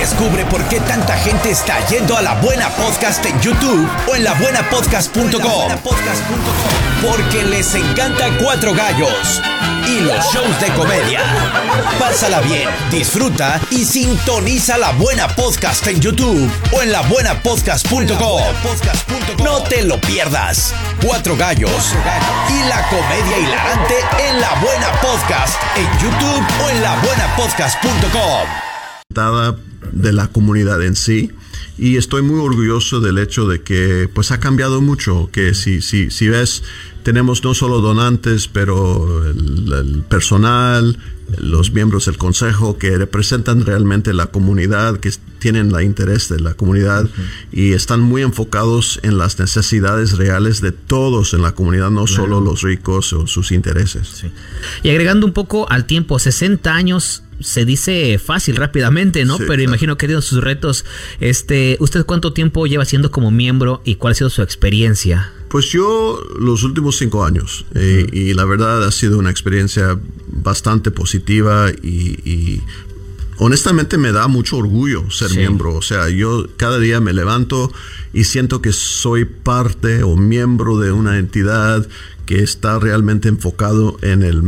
Descubre por qué tanta gente está yendo a La Buena Podcast en YouTube o en labuenapodcast.com. Porque les encanta Cuatro Gallos y los shows de comedia. Pásala bien, disfruta y sintoniza La Buena Podcast en YouTube o en labuenapodcast.com. No te lo pierdas. Cuatro Gallos y la comedia hilarante en La Buena Podcast en YouTube o en labuenapodcast.com. De la comunidad en sí, y estoy muy orgulloso del hecho de que pues ha cambiado mucho, que si ves, tenemos no solo donantes, pero el personal, los miembros del consejo que representan realmente la comunidad, que tienen el interés de la comunidad y están muy enfocados en las necesidades reales de todos en la comunidad, no solo los ricos o sus intereses. Sí. Y agregando un poco al tiempo, 60 años se dice fácil, rápidamente, ¿no? Sí, pero imagino que ha tenido sus retos. ¿Usted cuánto tiempo lleva siendo como miembro y cuál ha sido su experiencia? Pues yo los últimos 5 años y la verdad ha sido una experiencia bastante positiva y honestamente me da mucho orgullo ser miembro. O sea, yo cada día me levanto y siento que soy parte o miembro de una entidad que está realmente enfocado en el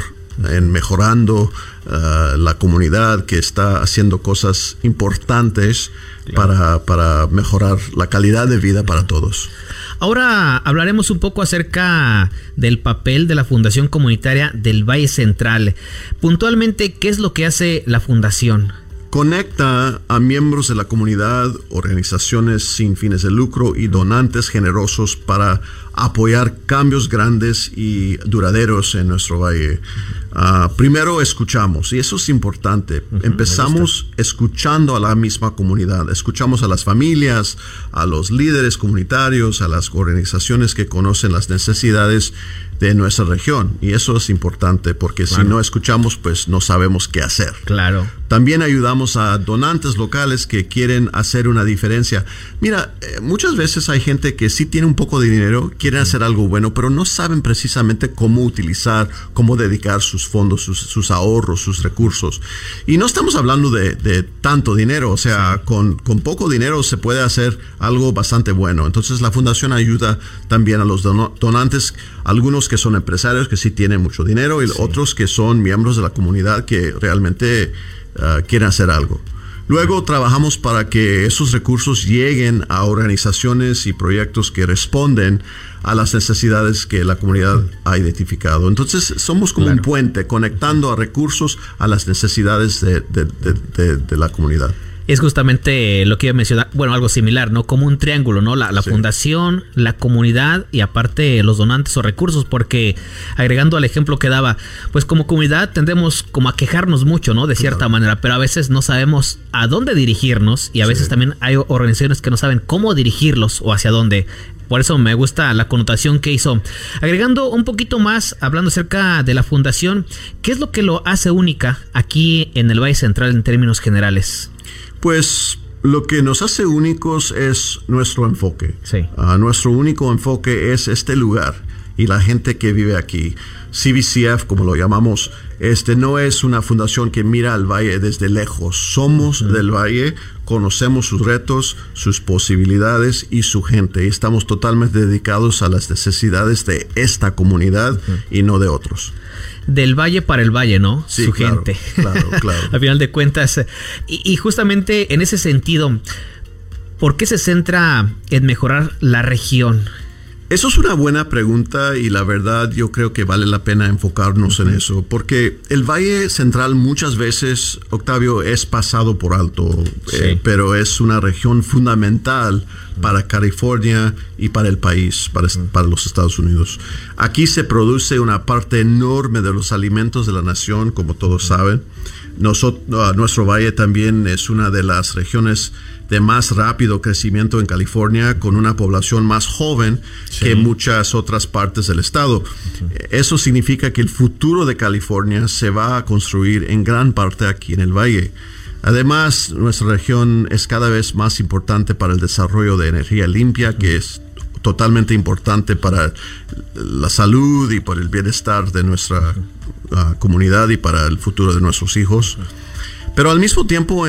en mejorando la comunidad, que está haciendo cosas importantes para mejorar la calidad de vida para todos. Ahora hablaremos un poco acerca del papel de la Fundación Comunitaria del Valle Central. Puntualmente, ¿qué es lo que hace la Fundación? Conecta a miembros de la comunidad, organizaciones sin fines de lucro y donantes generosos para apoyar cambios grandes y duraderos en nuestro valle. Primero escuchamos, y eso es importante. Empezamos escuchando a la misma comunidad. Escuchamos a las familias, a los líderes comunitarios, a las organizaciones que conocen las necesidades de nuestra región. Y eso es importante porque si no escuchamos, pues no sabemos qué hacer. Claro. También ayudamos a donantes locales que quieren hacer una diferencia. Mira, muchas veces hay gente que sí tiene un poco de dinero, quieren hacer algo bueno, pero no saben precisamente cómo utilizar, cómo dedicar sus fondos, sus ahorros, sus recursos. Y no estamos hablando de tanto dinero, o sea, con poco dinero se puede hacer algo bastante bueno. Entonces la fundación ayuda también a los donantes, algunos que son empresarios que sí tienen mucho dinero y otros que son miembros de la comunidad que realmente quieren hacer algo. Luego trabajamos para que esos recursos lleguen a organizaciones y proyectos que responden a las necesidades que la comunidad ha identificado. Entonces somos como un puente conectando a recursos a las necesidades de la comunidad. Es justamente lo que iba a mencionar, bueno, algo similar, ¿no? Como un triángulo, ¿no? La fundación, la comunidad y aparte los donantes o recursos, porque agregando al ejemplo que daba, pues como comunidad tendemos como a quejarnos mucho, ¿no? De cierta manera, pero a veces no sabemos a dónde dirigirnos y a veces también hay organizaciones que no saben cómo dirigirlos o hacia dónde. Por eso me gusta la connotación que hizo. Agregando un poquito más, hablando acerca de la fundación, ¿qué es lo que lo hace única aquí en el Valle Central en términos generales? Pues lo que nos hace únicos es nuestro enfoque. Sí. Nuestro único enfoque es este lugar y la gente que vive aquí. CBCF, como lo llamamos, no es una fundación que mira al valle desde lejos. Somos del valle, conocemos sus retos, sus posibilidades y su gente. Y estamos totalmente dedicados a las necesidades de esta comunidad y no de otros. Del valle para el valle, ¿no? Sí, su claro, gente. Claro. Al final de cuentas. Y justamente en ese sentido, ¿por qué se centra en mejorar la región? Eso es una buena pregunta y la verdad yo creo que vale la pena enfocarnos en eso, porque el Valle Central muchas veces, Octavio, es pasado por alto, pero es una región fundamental para California y para el país, para los Estados Unidos. Aquí se produce una parte enorme de los alimentos de la nación, como todos saben. Nuestro valle también es una de las regiones de más rápido crecimiento en California, con una población más joven que muchas otras partes del estado. Eso significa que el futuro de California se va a construir en gran parte aquí en el valle. Además, nuestra región es cada vez más importante para el desarrollo de energía limpia, que es totalmente importante para la salud y para el bienestar de nuestra comunidad y para el futuro de nuestros hijos. Pero al mismo tiempo